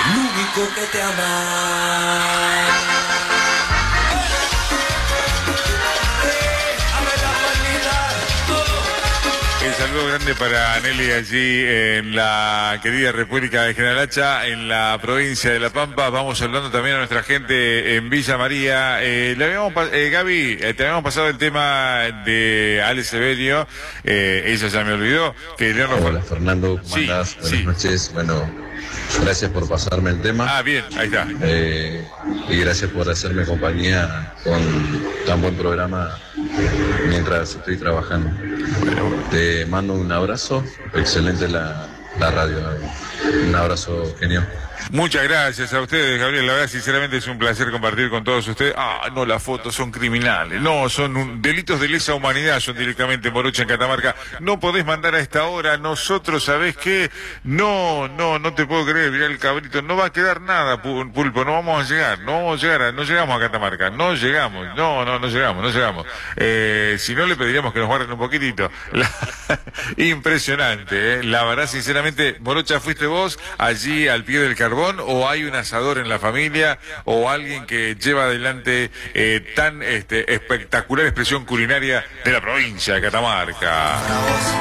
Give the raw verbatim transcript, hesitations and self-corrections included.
único que te ama. El saludo grande para Nelly allí en la querida República de General Hacha, en la provincia de La Pampa. Vamos hablando también a nuestra gente en Villa María. Eh, le habíamos, eh, Gaby, eh, te habíamos pasado el tema de Ale Severio. Eh, ella ya me olvidó. Que le Hola Fernando, ¿cómo sí, andás? Buenas sí. noches. Bueno, gracias por pasarme el tema. Ah, bien, ahí está. Eh, y gracias por hacerme compañía con tan buen programa mientras estoy trabajando. Te mando un abrazo, excelente la, la radio, un abrazo genio. Muchas gracias a ustedes, Gabriel. La verdad, sinceramente, es un placer compartir con todos ustedes. Ah, no, las fotos son criminales. No, son un, delitos de lesa humanidad, son directamente Morocha en Catamarca. No podés mandar a esta hora. Nosotros, ¿sabés qué? No, no, no te puedo creer, mirá el cabrito. No va a quedar nada, Pulpo. No vamos a llegar. No vamos a llegar. A, no llegamos a Catamarca. No llegamos. No, no, no llegamos. No llegamos. Eh, si no, le pediríamos que nos guarden un poquitito. La, impresionante, ¿eh? La verdad, sinceramente, Morocha, fuiste vos allí al pie del carbón, o hay un asador en la familia, o alguien que lleva adelante eh, tan este, espectacular expresión culinaria de la provincia de Catamarca.